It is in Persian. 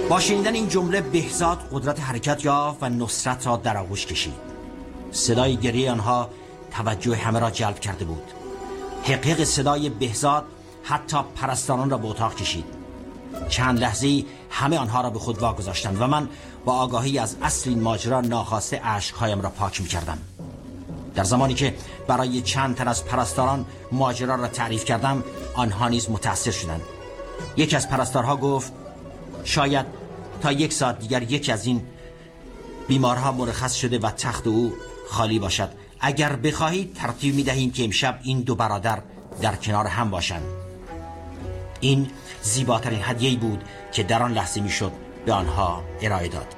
با شنیدن این جمله بهزاد قدرت حرکت یافت و نصرت را در آغوش کشید. صدای گریه آنها توجه همه را جلب کرده بود. حقیق صدای بهزاد حتی پرستاران را به اتاق کشید. چند لحظه همه آنها را به خود واگذاشتند و من با آگاهی از اصل این ماجرا ناخواسته اشک‌هایم را پاک می‌کردم. در زمانی که برای چند تن از پرستاران ماجرا را تعریف کردم، آنها نیز متأثر شدند. یکی از پرستارها گفت شاید تا 1 ساعت دیگر یکی از این بیمارها مرخص شده و تخت او خالی باشد. اگر بخواهید ترتیب می‌دهیم که امشب این 2 برادر در کنار هم باشند. این زیباترین هدیه‌ای بود که در آن لحظه میشد به آنها ارائه داد.